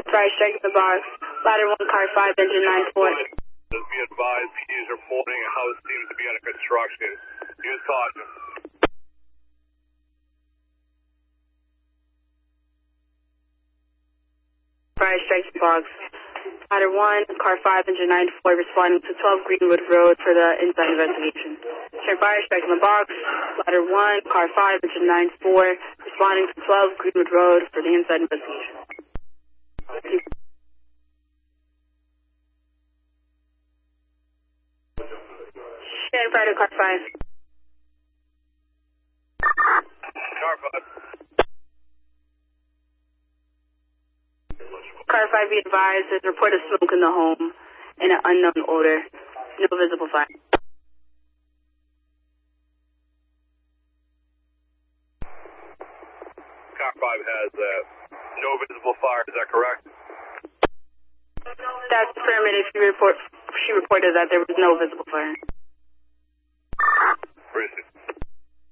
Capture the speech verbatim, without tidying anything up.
Fire strike in the box. Ladder one, car five, engine nine four. Just be advised, P is reporting a house seems to be under construction. Use caution. Fire strike in the box. Ladder one, car five, engine nine four, responding to twelve Greenwood Road for the inside investigation. Turn fire strike in the box. Ladder one, car five, engine nine four, responding to twelve Greenwood Road for the inside investigation. Turn fire to car five. Car five. Car five, be advised, there's a report of smoke in the home and an unknown odor. No visible fire. Car five has uh, no visible fire, is that correct? That's affirmative. She, report, she reported that there was no visible fire. Appreciate it.